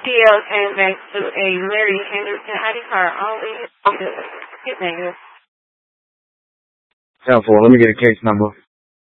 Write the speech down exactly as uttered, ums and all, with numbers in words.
Still came back to a Larry Henderson I D card. Only his name. ten four, let me get a case number.